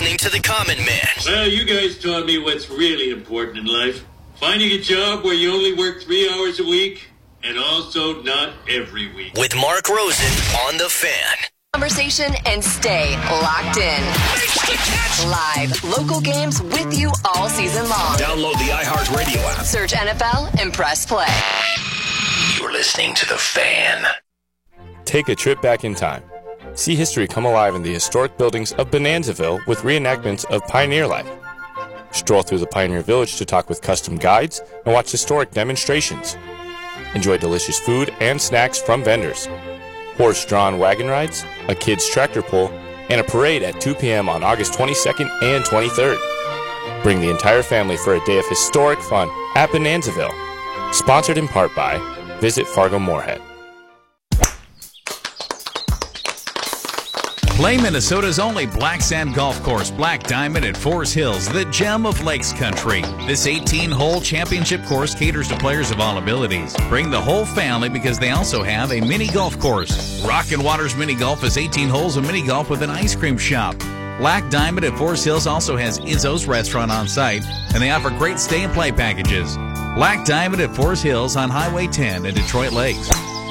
listening to The Common Man. Well, you guys taught me what's really important in life. Finding a job where you only work 3 hours a week, and also not every week. With Mark Rosen on The Fan. Conversation and stay locked in. Live local games with you all season long. Download the iHeartRadio app. Search NFL and press play. You're listening to The Fan. Take a trip back in time. See history come alive in the historic buildings of Bonanzaville with reenactments of pioneer life. Stroll through the Pioneer Village to talk with custom guides and watch historic demonstrations. Enjoy delicious food and snacks from vendors. Horse-drawn wagon rides, a kids' tractor pull, and a parade at 2 p.m. on August 22nd and 23rd. Bring the entire family for a day of historic fun at Bonanzaville. Sponsored in part by Visit Fargo Moorhead. Play Minnesota's only black sand golf course, Black Diamond at Forest Hills, the gem of Lakes Country. This 18-hole championship course caters to players of all abilities. Bring the whole family because they also have a mini golf course. Rockin' Waters Mini Golf is 18 holes of mini golf with an ice cream shop. Black Diamond at Forest Hills also has Izzo's restaurant on site, and they offer great stay and play packages. Black Diamond at Forest Hills on Highway 10 in Detroit Lakes.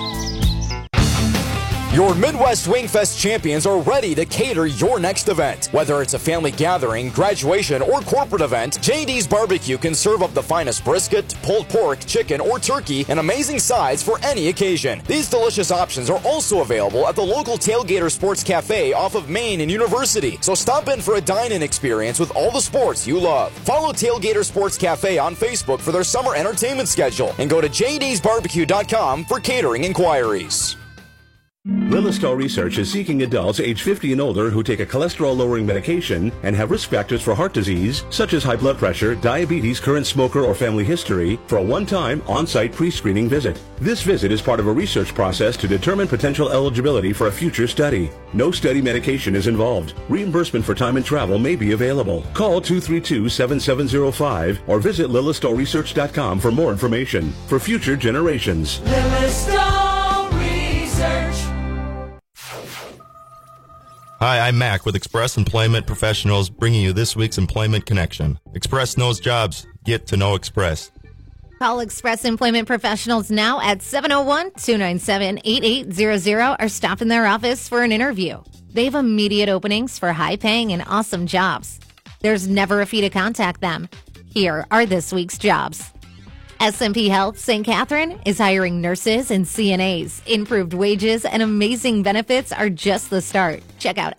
Your Midwest Wingfest champions are ready to cater your next event. Whether it's a family gathering, graduation, or corporate event, J.D.'s Barbecue can serve up the finest brisket, pulled pork, chicken, or turkey in amazing sides for any occasion. These delicious options are also available at the local Tailgater Sports Cafe off of Main and University. So stop in for a dine-in experience with all the sports you love. Follow Tailgater Sports Cafe on Facebook for their summer entertainment schedule and go to jdsbarbecue.com for catering inquiries. Lillisco Research is seeking adults age 50 and older who take a cholesterol-lowering medication and have risk factors for heart disease, such as high blood pressure, diabetes, current smoker, or family history, for a one-time on-site pre-screening visit. This visit is part of a research process to determine potential eligibility for a future study. No study medication is involved. Reimbursement for time and travel may be available. Call 232-7705 or visit lilliscoresearch.com for more information. For future generations. Lillisco Research. Hi, I'm Mac with Express Employment Professionals, bringing you this week's Employment Connection. Express knows jobs. Get to know Express. Call Express Employment Professionals now at 701-297-8800 or stop in their office for an interview. They have immediate openings for high-paying and awesome jobs. There's never a fee to contact them. Here are this week's jobs. SMP Health St. Catherine is hiring nurses and CNAs. Improved wages and amazing benefits are just the start. Check out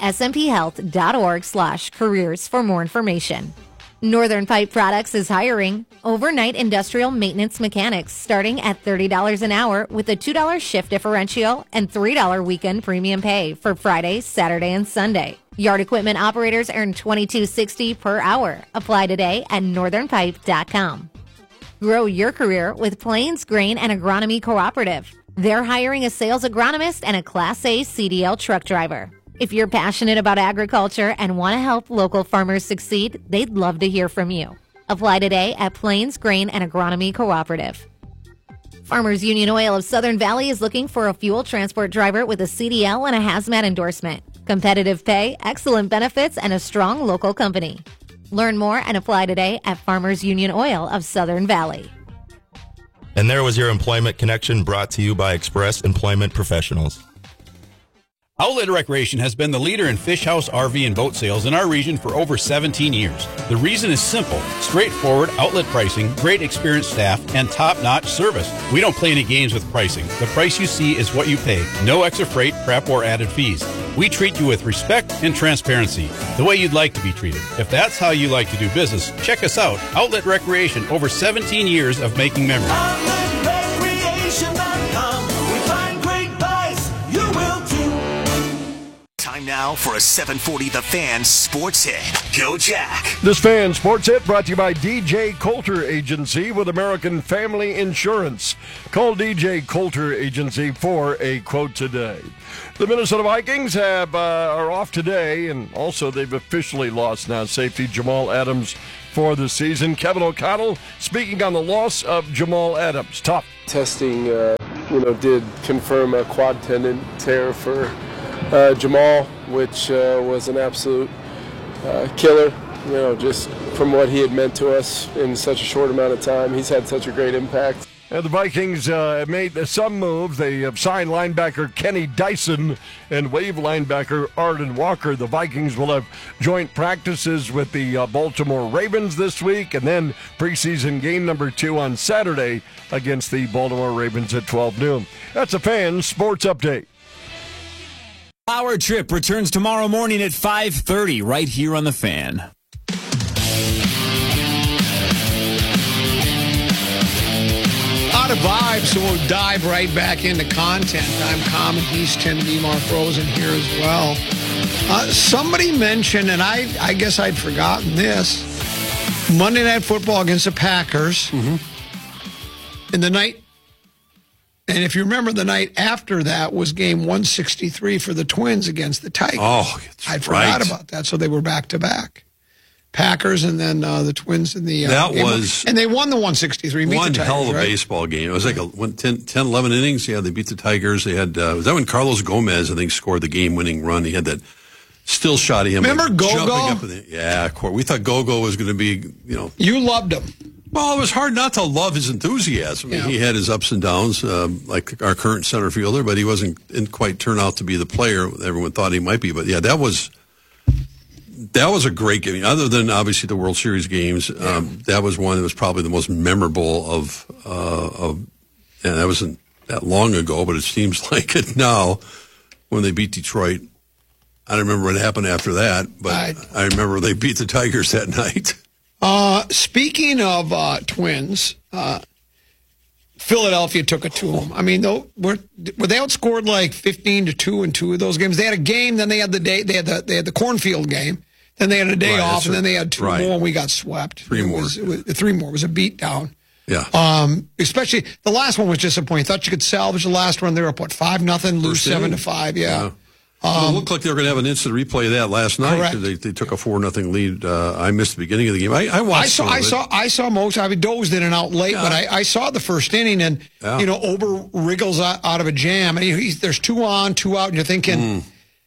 smphealth.org/careers for more information. Northern Pipe Products is hiring overnight industrial maintenance mechanics starting at $30 an hour with a $2 shift differential and $3 weekend premium pay for Friday, Saturday, and Sunday. Yard equipment operators earn $22.60 per hour. Apply today at northernpipe.com. Grow your career with Plains Grain and Agronomy Cooperative. They're hiring a sales agronomist and a Class A CDL truck driver. If you're passionate about agriculture and want to help local farmers succeed, they'd love to hear from you. Apply today at Plains Grain and Agronomy Cooperative. Farmers Union Oil of Southern Valley is looking for a fuel transport driver with a CDL and a hazmat endorsement. Competitive pay, excellent benefits, and a strong local company. Learn more and apply today at Farmers Union Oil of Southern Valley. And there was your Employment Connection brought to you by Express Employment Professionals. Outlet Recreation has been the leader in fish house, RV, and boat sales in our region for over 17 years. The reason is simple: straightforward outlet pricing, great experienced staff, and top-notch service. We don't play any games with pricing. The price you see is what you pay. No extra freight, prep, or added fees. We treat you with respect and transparency, the way you'd like to be treated. If that's how you like to do business, check us out. Outlet Recreation, over 17 years of making memories. OutletRecreation.com. We find great buys. You will too. Time now for a 740 The Fan Sports Hit. Go Jack. This Fan Sports Hit brought to you by DJ Coulter Agency with American Family Insurance. Call DJ Coulter Agency for a quote today. The Minnesota Vikings are off today, and also they've officially lost now safety Jamal Adams for the season. Kevin O'Connell speaking on the loss of Jamal Adams. Tough. Testing, did confirm a quad tendon tear for Jamal, which was an absolute killer. You know, just from what he had meant to us in such a short amount of time. He's had such a great impact. And the Vikings made some moves. They have signed linebacker Kenny Dyson and wave linebacker Arden Walker. The Vikings will have joint practices with the Baltimore Ravens this week, and then preseason game number 2 on Saturday against the Baltimore Ravens at 12 noon. That's a Fan Sports Update. Our Trip returns tomorrow morning at 5:30 right here on The Fan. Out of vibes, so we'll dive right back into content. I'm Common, he's Tim DeMar Frozen here as well. Somebody mentioned, and I guess I'd forgotten this, Monday Night Football against the Packers. In the night, and if you remember, the night after that was game 163 for the Twins against the Tigers. Oh, I forgot about that, so they were back-to-back. Packers and then the Twins in the and they won the 163. One the Tigers, hell of a right? baseball game. It was like 10, 11 innings. Yeah, they beat the Tigers. They had was that when Carlos Gomez, I think, scored the game-winning run. He had that still shot of him. Remember like, Gogo? Jumping up yeah, of course. We thought Gogo was going to be, You loved him. Well, it was hard not to love his enthusiasm. I mean, he had his ups and downs, like our current center fielder, but he didn't quite turn out to be the player everyone thought he might be. But yeah, that was a great game. Other than obviously the World Series games, that was one that was probably the most memorable of. And that wasn't that long ago, but it seems like it now. When they beat Detroit, I don't remember what happened after that, but I remember they beat the Tigers that night. Speaking of Twins, Philadelphia took it to them. I mean, were they outscored like 15-2 in 2 of those games? They had a game, then they had the day. They had the cornfield game. Then they had a day off, and then they had 2 more, and we got swept. 3 more. 3 more. It was a beatdown. Yeah. Especially the last one was disappointing. Thought you could salvage the last one. They were up 5-0, lose 7-5. Yeah. It looked like they were going to have an instant replay of that last night. Correct. They took a 4-0 lead. I missed the beginning of the game. I watched. I saw most. I dozed in and out late, but I saw the first inning, and Ober wriggles out of a jam, and there's 2 on, 2 out, and you're thinking,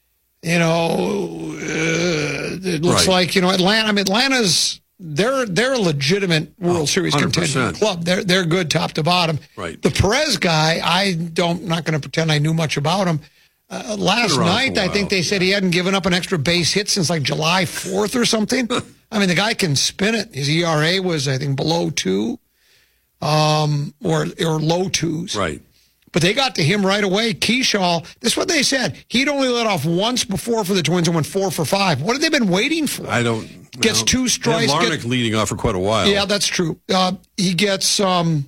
it looks like Atlanta. I mean, Atlanta's they're a legitimate World Series contending club. They're good top to bottom. Right. The Perez guy, I'm not going to pretend I knew much about him. Last night, I think they said he hadn't given up an extra base hit since like July 4th or something. I mean, the guy can spin it. His ERA was, I think, below 2, or low 2s. Right. But they got to him right away. Keyshaw, this is what they said. He'd only let off once before for the Twins and went 4 for 5. What have they been waiting for? I don't. Gets 2 strikes. Larnach leading off for quite a while. Yeah, that's true. He gets 2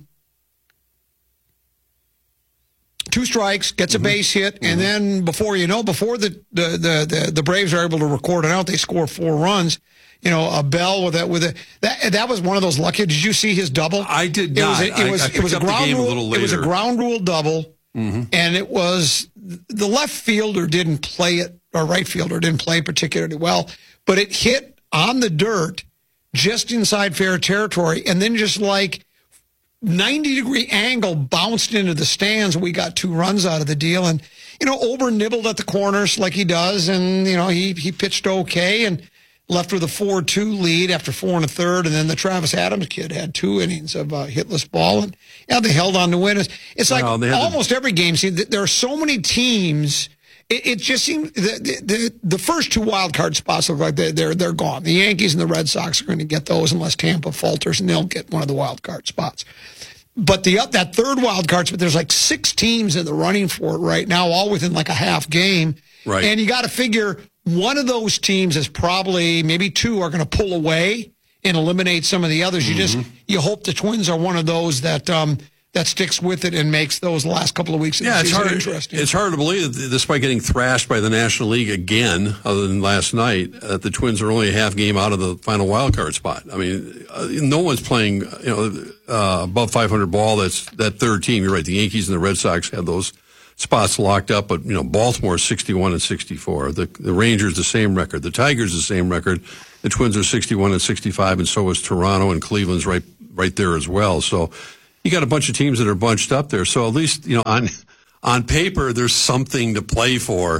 strikes, gets a base hit, and then before the Braves are able to record it out, they score 4 runs. A Bell that was one of those lucky. Did you see his double? I did not. It was a ground rule. It was a ground rule double, and it was the left fielder didn't play it, or right fielder didn't play particularly well, but it hit on the dirt just inside fair territory, and then just like 90-degree angle bounced into the stands. We got 2 runs out of the deal, and Ober nibbled at the corners like he does, and he pitched okay and left with a 4-2 lead after 4 1/3, and then the Travis Adams kid had 2 innings of hitless ball, and they held on to win. It's like almost every game. See, there are so many teams. It just seems the first 2 wild card spots look like they're gone. The Yankees and the Red Sox are going to get those unless Tampa falters, and they'll get one of the wild card spots. But that third wild card spot, there's like 6 teams in the running for it right now, all within like a half game. Right. And you got to figure one of those teams is probably, maybe 2 are going to pull away and eliminate some of the others. You hope the Twins are one of those that sticks with it and makes those last couple of weeks of the season interesting. It's hard to believe that despite getting thrashed by the National League again, other than last night, that the Twins are only a half game out of the final wild card spot. I mean, no one's playing above 500 ball. That's that third team. You're right. The Yankees and the Red Sox have those spots locked up, but Baltimore 61-64. The Rangers the same record. The Tigers the same record. The Twins are 61-65, and so is Toronto, and Cleveland's right there as well. So you got a bunch of teams that are bunched up there. So at least on paper there's something to play for.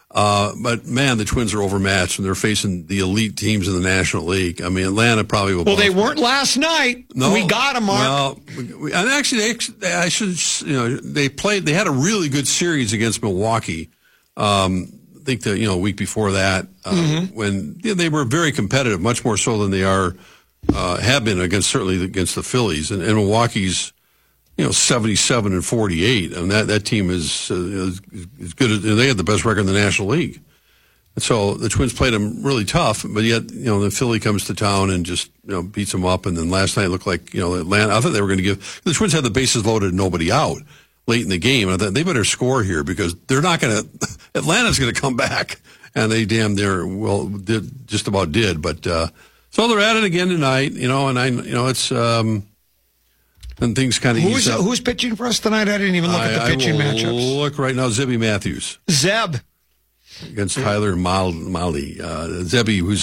But, man, the Twins are overmatched, and they're facing the elite teams in the National League. I mean, Atlanta probably will. Well, they weren't last night. No, we got them, Mark. Well, and actually, I should, they had a really good series against Milwaukee. I think that, a week before that, when they were very competitive, much more so than they have been certainly against the Phillies. And Milwaukee's, 77-48, and that team is good as they had the best record in the National League. And so the Twins played them really tough, but yet, the Philly comes to town and just, beats them up. And then last night it looked like, Atlanta, I thought they were going to the Twins had the bases loaded and nobody out late in the game. And I thought they better score here because they're not going to, Atlanta's going to come back. And they just about did. But, so they're at it again tonight, it's, and things kind of ease up. Who's pitching for us tonight? I didn't even look at the pitching matchups. Look right now, Zebby Matthews. Zeb. Against Tyler Mahle. Zebby, who's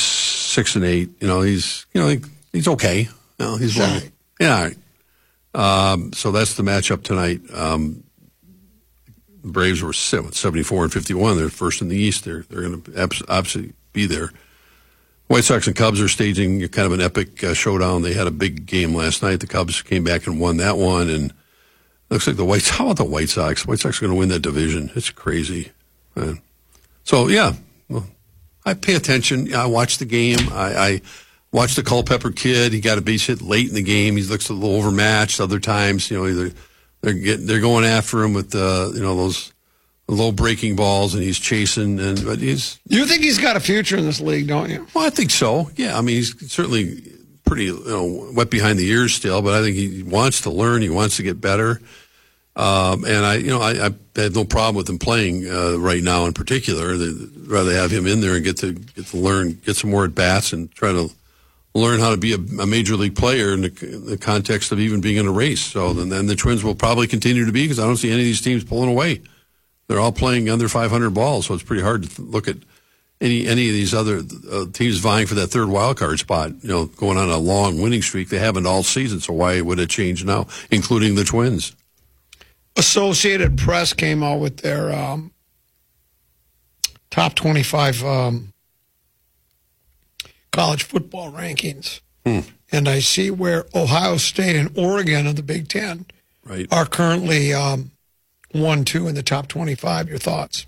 6-8, he's okay. He's one. Right. Yeah, all right. So that's the matchup tonight. The Braves were 74-51. They're first in the East. They're going to absolutely be there. White Sox and Cubs are staging kind of an epic showdown. They had a big game last night. The Cubs came back and won that one. And it looks like how about the White Sox? White Sox are going to win that division. It's crazy. Man. So, yeah, well, I pay attention. I watch the game. I watch the Culpepper kid. He got a base hit late in the game. He looks a little overmatched. Other times, either they're going after him with those low breaking balls, and he's chasing. But you think he's got a future in this league, don't you? Well, I think so. Yeah, I mean, he's certainly pretty wet behind the ears still, but I think he wants to learn. He wants to get better. And I had no problem with him playing right now in particular. I'd rather have him in there and get to learn, get some more at bats, and try to learn how to be a major league player in the context of even being in a race. So then the Twins will probably continue to be, because I don't see any of these teams pulling away. They're all playing under 500 balls, so it's pretty hard to look at any of these other teams vying for that third wild card spot. Going on a long winning streak, they haven't all season. So why would it change now, including the Twins? Associated Press came out with their top 25 college football rankings. And I see where Ohio State and Oregon of the Big Ten are currently 1-2 in the top 25. Your thoughts?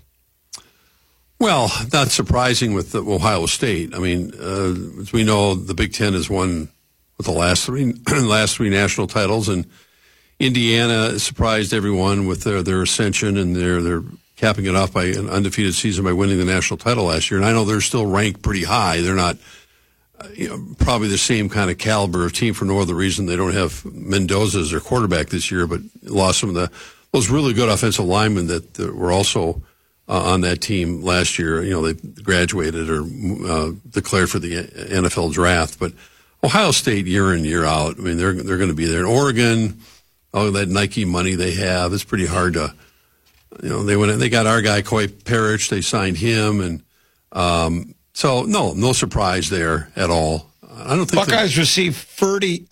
Well, not surprising with Ohio State. I mean, as we know, the Big Ten has won with the last three national titles, and Indiana surprised everyone with their ascension, and they're capping it off by an undefeated season by winning the national title last year. And I know they're still ranked pretty high. They're not probably the same kind of caliber of team for no other reason. They don't have Mendoza as their quarterback this year, but lost some of those really good offensive linemen that were also on that team last year. They graduated or declared for the NFL draft. But Ohio State, year in, year out, I mean, they're going to be there. In Oregon, all that Nike money they have, it's pretty hard to, they got our guy Coy Parrish, they signed him, and so no surprise there at all. I don't think Buckeyes received 40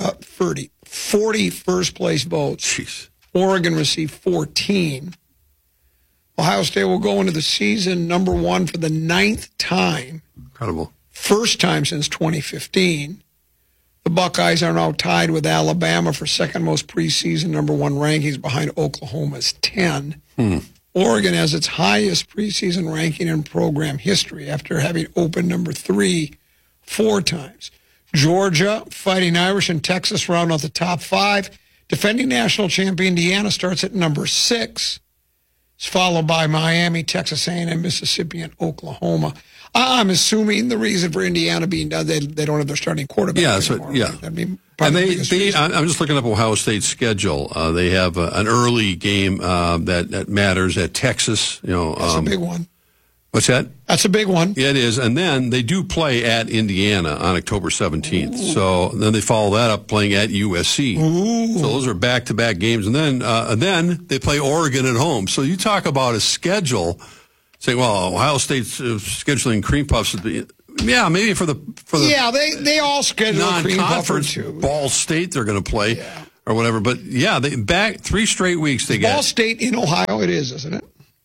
first place votes. Jeez. Oregon received 14. Ohio State will go into the season number 1 for the 9th time. Incredible. First time since 2015. The Buckeyes are now tied with Alabama for second most preseason number 1 rankings behind Oklahoma's 10. Oregon has its highest preseason ranking in program history after having opened number 3 4 times. Georgia, Fighting Irish, and Texas round out the top 5. Defending national champion Indiana starts at number 6. It's followed by Miami, Texas A&M, Mississippi, and Oklahoma. I'm assuming the reason for Indiana being done, they don't have their starting quarterback anymore. Yeah. Right? I'm just looking up Ohio State's schedule. They have an early game that matters at Texas. That's a big one. What's that? That's a big one. Yeah, it is. And then they do play at Indiana on October 17th. Ooh. So then they follow that up playing at USC. Ooh. So those are back-to-back games. And then they play Oregon at home. So you talk about a schedule, saying, well, Ohio State's scheduling cream puffs. Yeah, maybe for the yeah, they all schedule cream puffs too. Ball State they're going to play or whatever. But yeah, they back 3 straight weeks they get. Ball State in Ohio it is, isn't it?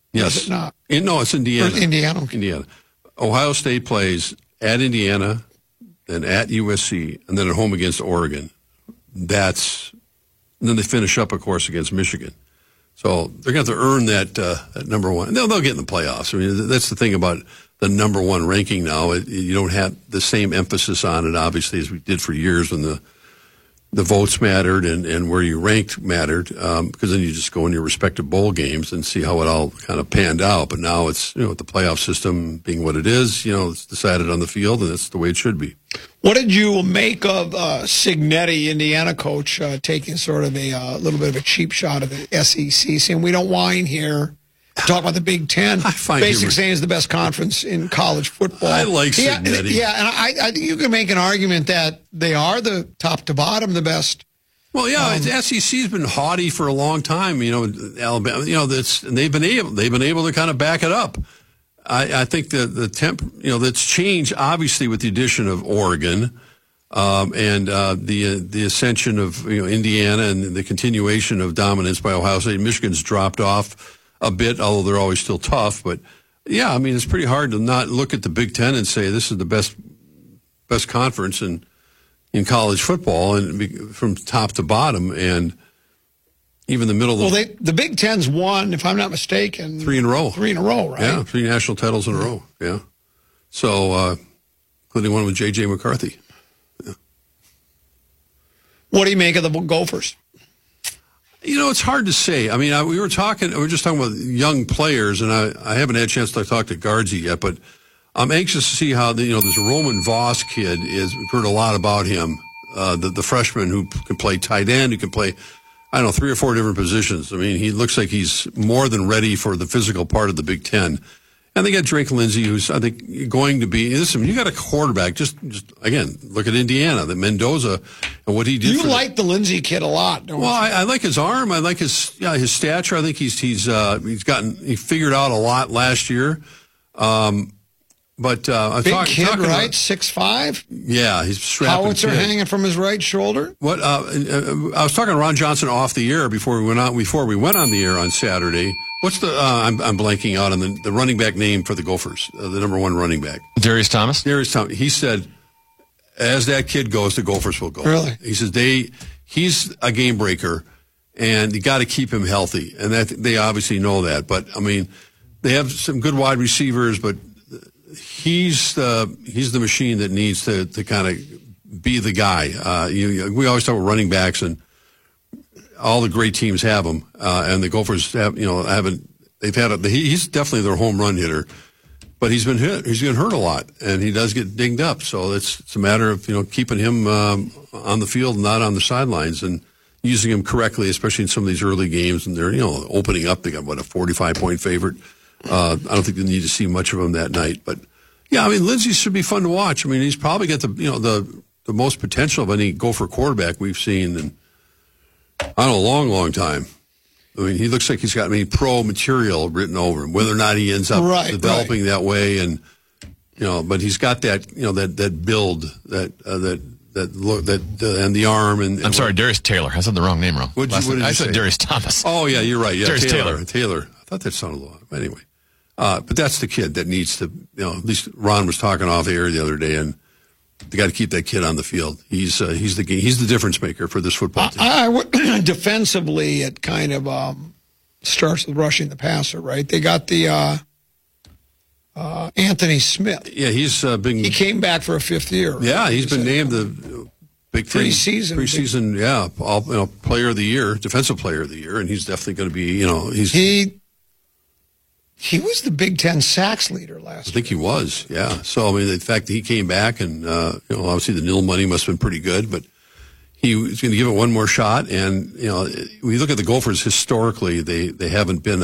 Yes. Is it not? No, it's Indiana. Indiana. Indiana. Ohio State plays at Indiana, then at USC, and then at home against Oregon. And then they finish up, of course, against Michigan. So they're going to have to earn that number one. They'll get in the playoffs. I mean, that's the thing about the number one ranking now. You don't have the same emphasis on it, obviously, as we did for years when the votes mattered and where you ranked mattered, because then you just go in your respective bowl games and see how it all kind of panned out. But now it's, with the playoff system being what it is, it's decided on the field, and that's the way it should be. What did you make of Cignetti, Indiana coach, taking sort of a little bit of a cheap shot of the SEC, saying we don't whine here? Talk about the Big Ten. Basically saying it's the best conference in college football. I like Cignetti. Yeah, and I think you can make an argument that they are the top to bottom, the best. Well, yeah, the SEC's been haughty for a long time. Alabama. They've been able to kind of back it up. I think the temp. That's changed obviously with the addition of Oregon, and the ascension of Indiana and the continuation of dominance by Ohio State. Michigan's dropped off a bit, although they're always still tough. But yeah, I mean, it's pretty hard to not look at the Big Ten and say this is the best conference in college football, and from top to bottom, and even the middle. Well, the Big Ten's won, if I'm not mistaken, 3 in a row. 3 in a row, right? Yeah, 3 national titles in a row. Yeah, so including one with J.J. McCarthy. Yeah. What do you make of the Gophers? It's hard to say. I mean, we were just talking about young players, and I haven't had a chance to talk to Guardsy yet, but I'm anxious to see how this Roman Voss kid is. We've heard a lot about him, the freshman who can play tight end, who can play, 3 or 4 different positions. I mean, he looks like he's more than ready for the physical part of the Big Ten. And they got Drake Lindsey, who's, I think, going to be. Listen, you got a quarterback. Just again, look at Indiana, the Mendoza, and what he did. You like the Lindsey kid a lot, don't you? Well, I like his arm. I like his stature. I think he figured out a lot last year. But big kid, right? 6'5". Yeah, he's strapping. Howitzer hanging from his right shoulder. What? I was talking to Ron Johnson off the air before we went on the air on Saturday. What's the? I'm blanking out on the running back name for the Gophers. The number 1 running back. Darius Thomas. Darius Thomas. He said, as that kid goes, the Gophers will go. Really? He says he's a game breaker, and you got to keep him healthy, and that they obviously know that. But I mean, they have some good wide receivers, but he's the machine that needs to kind of be the guy. We always talk about running backs, and all the great teams have them, and the Gophers haven't. He's definitely their home run hitter, but he's been hit. He's been hurt a lot, and he does get dinged up. So it's a matter of keeping him on the field, not on the sidelines, and using him correctly, especially in some of these early games. And they're opening up. They got a 45-point favorite. I don't think they need to see much of him that night, but yeah, I mean, Lindsey should be fun to watch. I mean, he's probably got the most potential of any Gopher quarterback we've seen in a long time. I mean, he looks like he's got pro material written over him. Whether or not he ends up developing that way, and but he's got that that build, that look, and the arm. And I'm sorry, Darius Taylor. I said the wrong name wrong. What did you I say? said Darius Thomas. Oh yeah, you're right. Yeah, Darius Taylor. I thought that sounded a lot. Anyway, but that's the kid that needs to. At least Ron was talking off the air the other day, and they got to keep that kid on the field. He's the difference maker for this football team. I would, defensively, it kind of starts with rushing the passer, right? They got the Anthony Smith. Yeah, he's been. He came back for a 5th year. Right? Yeah, he's been named the Big Ten preseason. Yeah, player of the year, defensive player of the year, and he's definitely going to be. He was the Big Ten sacks leader last year. I think he was, yeah. So, I mean, the fact that he came back and, obviously the nil money must have been pretty good, but he was going to give it one more shot. And, when you look at the Gophers historically, they haven't been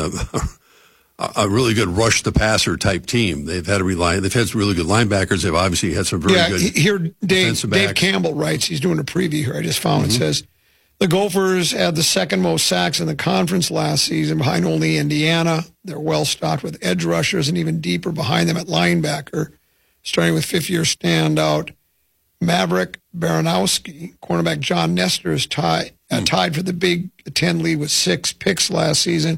a really good rush the passer type team. They've had some really good linebackers. They've obviously had some very good here, Dave Campbell writes, he's doing a preview here. I just found It says, the Gophers had the 2nd most sacks in the conference last season, behind only Indiana. They're well stocked with edge rushers, and even deeper behind them at linebacker, starting with 5th-year standout Maverick Baranowski. Cornerback John Nestor is tied for the Big Ten lead with 6 picks last season.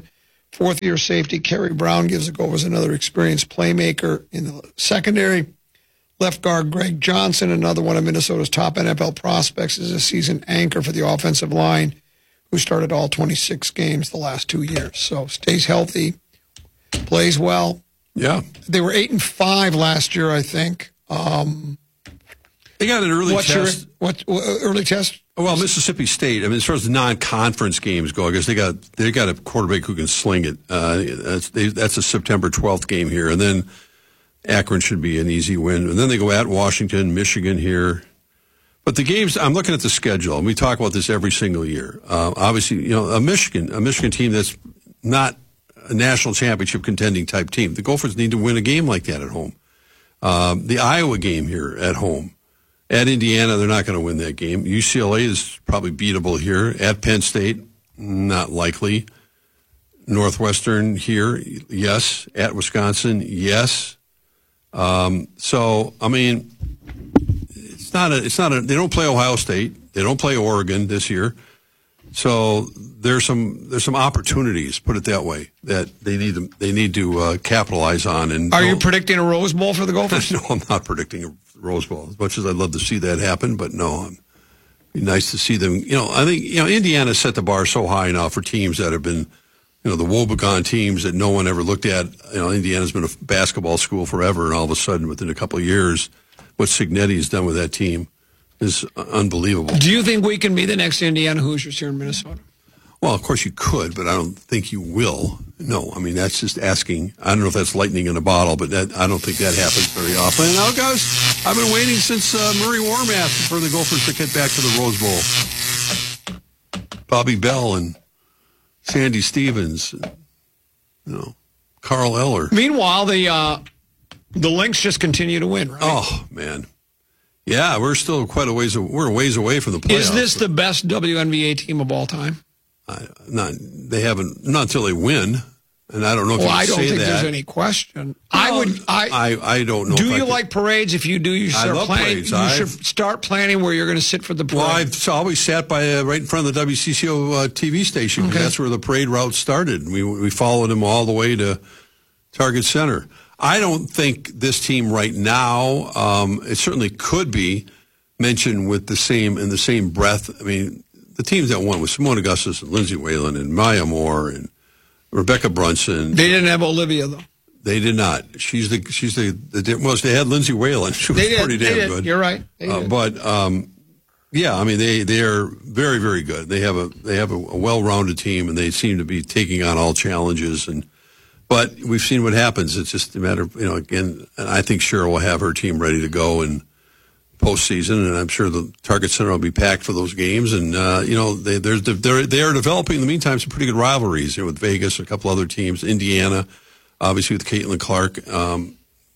fourth-year safety Kerry Brown gives a go as another experienced playmaker in the secondary. Left guard Greg Johnson, another one of Minnesota's top NFL prospects, is a seasoned anchor for the offensive line, who started all 26 games the last 2 years. So stays healthy, plays well. Yeah. They were 8-5 last year, I think. They got an early test. Early test? Well, Mississippi State. I mean, as far as the non-conference games go, I guess they got a quarterback who can sling it. That's a September 12th game here, and then Akron should be an easy win. And then they go at Washington, Michigan here. But the games, I'm looking at the schedule, and we talk about this every single year. Obviously, a Michigan team that's not a national championship contending type team. The Gophers need to win a game like that at home. The Iowa game here at home. At Indiana, they're not going to win that game. UCLA is probably beatable here. At Penn State, not likely. Northwestern here, yes. At Wisconsin, yes. So, I mean, it's not a, they don't play Ohio State. They don't play Oregon this year. So there's some opportunities, put it that way, that they need to capitalize on. And are you predicting a Rose Bowl for the Gophers? No, I'm not predicting a Rose Bowl, as much as I'd love to see that happen, but no, it'd be nice to see them. I think, Indiana set the bar so high now for teams that have been, the woebegone teams that no one ever looked at. Indiana's been a basketball school forever, and all of a sudden, within a couple of years, what Cignetti's done with that team is unbelievable. Do you think we can be the next Indiana Hoosiers here in Minnesota? Well, of course you could, but I don't think you will. No, I mean, that's just asking. I don't know if that's lightning in a bottle, but I don't think that happens very often. And now, guys, I've been waiting since Murray Warmath for the Gophers to get back to the Rose Bowl. Bobby Bell and Sandy Stevens, Carl Eller. Meanwhile, the Lynx just continue to win, right? Oh, man. Yeah, we're still quite a ways away from the playoffs. Is this the best WNBA team of all time? Not until they win, and I don't know if you can say that. I don't think there's any question. I don't know. Do you like parades? If you do, you should start planning. Parades. You should start planning where you're going to sit for the parade. Well, I've always sat by right in front of the WCCO TV station. Okay. That's where the parade route started. We followed them all the way to Target Center. I don't think this team right now. It certainly could be mentioned in the same breath. I mean, the teams that won with Simone Augustus and Lindsay Whalen and Maya Moore and Rebecca Brunson. They didn't have Olivia though. They did not. She's the they had Lindsay Whalen. She was pretty damn good. You're right. Yeah, I mean they are very, very good. They have a well-rounded team, and they seem to be taking on all challenges. But we've seen what happens. It's just a matter of, again, and I think Cheryl will have her team ready to go in postseason, and I'm sure the Target Center will be packed for those games. And, they are developing, in the meantime, some pretty good rivalries, with Vegas and a couple other teams, Indiana, obviously with Caitlin Clark. And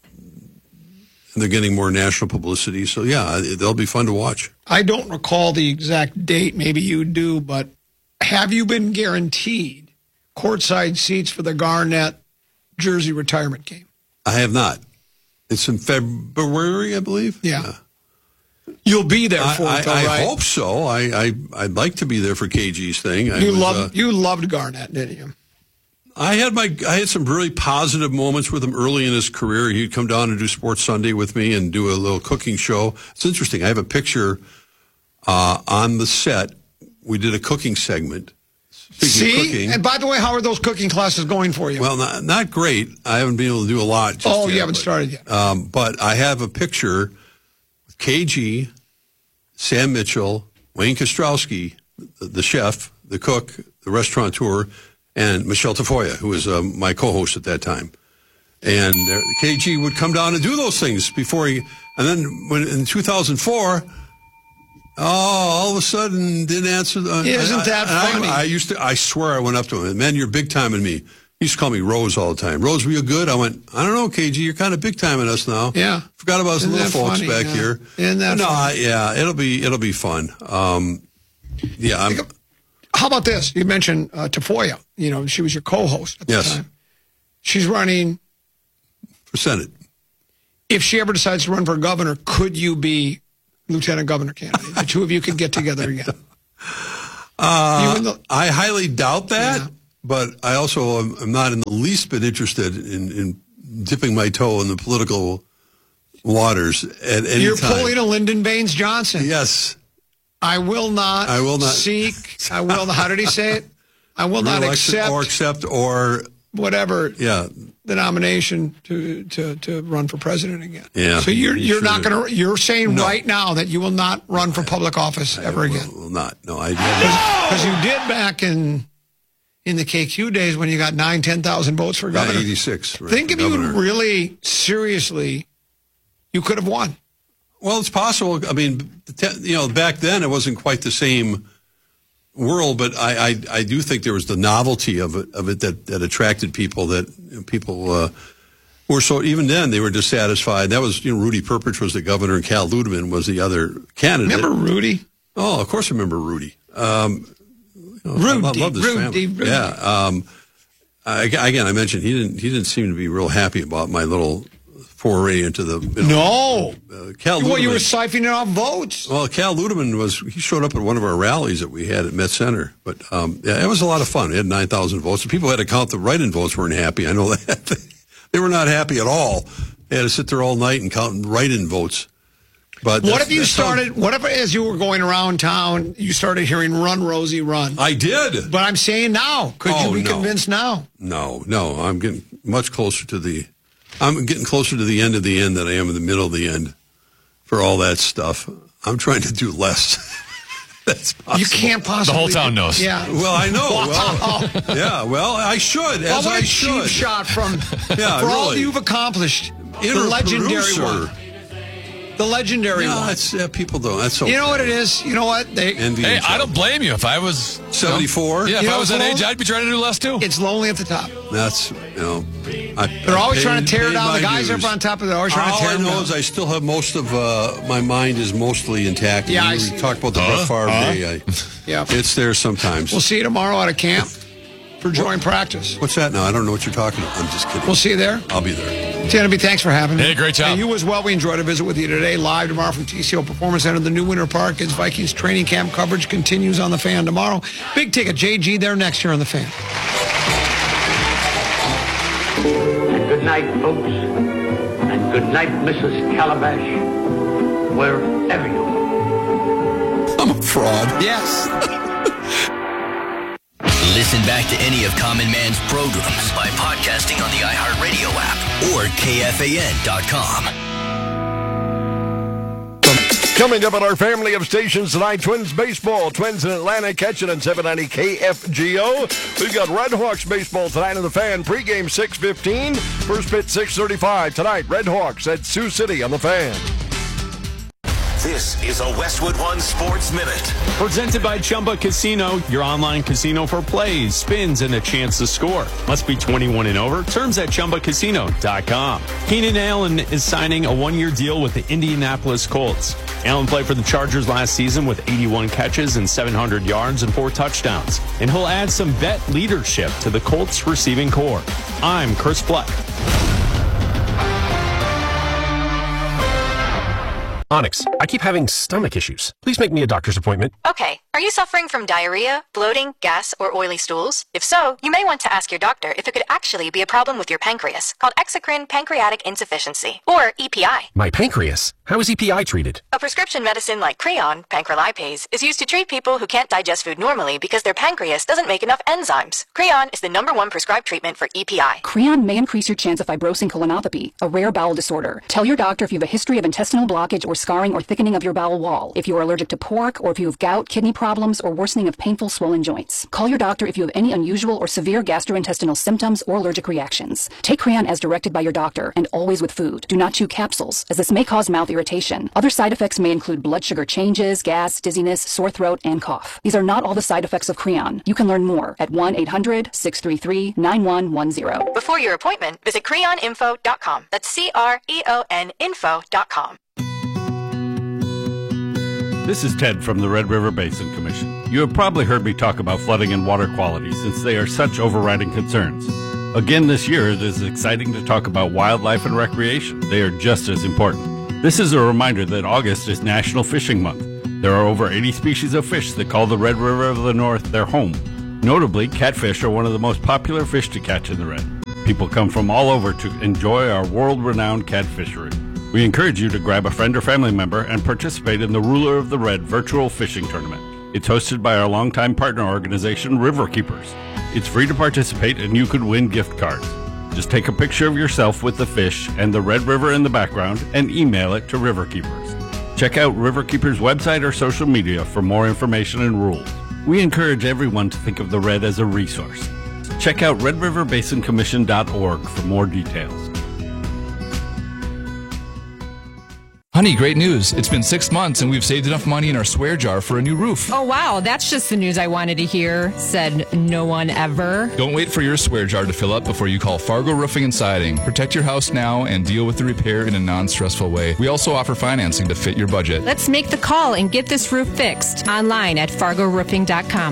they're getting more national publicity. So, yeah, they'll be fun to watch. I don't recall the exact date. Maybe you do, but have you been guaranteed courtside seats for the Garnett jersey retirement game? I have not. It's in February, I believe. Yeah. You'll be there for it, though, right? I hope so. I'd like to be there for KG's thing. You loved Garnett, didn't you? I had some really positive moments with him early in his career. He'd come down and do Sports Sunday with me and do a little cooking show. It's interesting. I have a picture on the set. We did a cooking segment. Speaking of cooking, and by the way, how are those cooking classes going for you? Well, not great. I haven't been able to do a lot. You haven't started yet. But I have a picture with KG, Sam Mitchell, Wayne Kostrowski, the chef, the cook, the restaurateur, and Michelle Tafoya, who was my co-host at that time. And KG would come down and do those things before and then when in 2004, all of a sudden didn't answer. Isn't that funny? I swear I went up to him, man, you're big timing me. He used to call me Rose all the time. Rose, were you good? I went, I don't know, KG, you're kind of big timing us now. Yeah. Forgot about some little folks back here. Isn't that funny? Yeah, it'll be fun. How about this? You mentioned Tafoya. She was your co-host at the time. She's running for Senate. If she ever decides to run for governor, could you be lieutenant governor candidate? The two of you could get together again. I highly doubt that. but I also am not in the least bit interested in dipping my toe in the political waters at any You're time. You're pulling a Lyndon Baines Johnson. Yes. I will not seek. I will not. How did he say it? I will not accept or whatever. Yeah. The nomination to run for president again. Yeah. So you're not going to. You're saying right now that you will not run for public office ever again. Will not. No, I did. Because you did back in the KQ days when you got 10,000 votes for governor. 86. Right, think if you really seriously, you could have won. Well, it's possible. I mean, back then it wasn't quite the same world, but I do think there was the novelty of it that attracted people. That people were so. Even then, they were dissatisfied. That was Rudy Perpich was the governor, and Cal Ludeman was the other candidate. Remember Rudy? Oh, of course, I remember Rudy. Rudy, I love this family. Rudy. Yeah. Again, I mentioned he didn't seem to be real happy about my little foray into the Cal Ludeman. Well, you were siphoning off votes. Well, Cal Ludeman he showed up at one of our rallies that we had at Met Center. But it was a lot of fun. We had 9,000 votes. The people had to count the write-in votes weren't happy. I know that. They were not happy at all. They had to sit there all night and count write-in votes. But what if you started? What if, as you were going around town, you started hearing "Run, Rosie, Run"? I did. But I'm saying now, could you be convinced now? No. I'm getting much closer to the. I'm getting closer to the end of the end than I am in the middle of the end for all that stuff. I'm trying to do less. That's possible. You can't possibly. The whole town knows. Yeah. Well, I know. Well, yeah. Well, I should. As I should. Cheap shot from for all you've accomplished. The legendary one. The legendary one. It's, people don't. That's so. You know what it is? You know what? Hey, I don't blame you. If I was 74, if I was that age, I'd be trying to do less too. It's lonely at the top. That's they're always trying to tear down the guys up on top of it. They're always trying to tear them down. All I know is I still have most of my mind is mostly intact. Yeah, we talked about the Brett Favre day. Yeah, it's there sometimes. We'll see you tomorrow at a camp for joint practice. What's that now? I don't know what you're talking about. I'm just kidding. We'll see you there. I'll be there. Tanby, thanks for having me. Hey, great job. And you as well. We enjoyed a visit with you today. Live tomorrow from TCO Performance Center, the new Winter Park. As Vikings training camp coverage continues on The Fan tomorrow. Big ticket, JG there next year on The Fan. Good night, folks. And good night, Mrs. Calabash. Wherever you are. I'm a fraud. Yes. Listen back to any of Common Man's programs by podcasting on the iHeartRadio app or KFAN.com. Coming up on our family of stations tonight, Twins baseball. Twins in Atlanta catching on 790 KFGO. We've got Red Hawks baseball tonight on The Fan. Pregame 6:15. First pitch 6:35. Tonight, Red Hawks at Sioux City on The Fan. This is a Westwood One Sports Minute. Presented by Chumba Casino, your online casino for plays, spins, and a chance to score. Must be 21 and over. Terms at ChumbaCasino.com. Keenan Allen is signing a one-year deal with the Indianapolis Colts. Allen played for the Chargers last season with 81 catches and 700 yards and 4 touchdowns. And he'll add some vet leadership to the Colts receiving corps. I'm Chris Fleck. Onyx, I keep having stomach issues. Please make me a doctor's appointment. Okay. Are you suffering from diarrhea, bloating, gas, or oily stools? If so, you may want to ask your doctor if it could actually be a problem with your pancreas, called exocrine pancreatic insufficiency, or EPI. My pancreas? How is EPI treated? A prescription medicine like Creon, pancrelipase, is used to treat people who can't digest food normally because their pancreas doesn't make enough enzymes. Creon is the #1 prescribed treatment for EPI. Creon may increase your chance of fibrosing colonopathy, a rare bowel disorder. Tell your doctor if you have a history of intestinal blockage or scarring or thickening of your bowel wall, if you are allergic to pork, or if you have gout, kidney problems, or worsening of painful swollen joints. Call your doctor if you have any unusual or severe gastrointestinal symptoms or allergic reactions. Take Creon as directed by your doctor, and always with food. Do not chew capsules, as this may cause mouth irritation. Other side effects may include blood sugar changes, gas, dizziness, sore throat, and cough. These are not all the side effects of Creon. You can learn more at 1-800-633-9110. Before your appointment, visit creoninfo.com. That's CREON info.com. This is Ted from the Red River Basin Commission. You have probably heard me talk about flooding and water quality since they are such overriding concerns. Again this year, it is exciting to talk about wildlife and recreation. They are just as important. This is a reminder that August is National Fishing Month. There are over 80 species of fish that call the Red River of the North their home. Notably, catfish are one of the most popular fish to catch in the Red. People come from all over to enjoy our world-renowned catfishery. We encourage you to grab a friend or family member and participate in the Ruler of the Red virtual fishing tournament. It's hosted by our longtime partner organization, River Keepers. It's free to participate and you could win gift cards. Just take a picture of yourself with the fish and the Red River in the background and email it to River Keepers. Check out River Keepers' website or social media for more information and rules. We encourage everyone to think of the Red as a resource. Check out redriverbasincommission.org for more details. Honey, great news. It's been 6 months and we've saved enough money in our swear jar for a new roof. Oh, wow. That's just the news I wanted to hear, said no one ever. Don't wait for your swear jar to fill up before you call Fargo Roofing and Siding. Protect your house now and deal with the repair in a non-stressful way. We also offer financing to fit your budget. Let's make the call and get this roof fixed online at fargoroofing.com.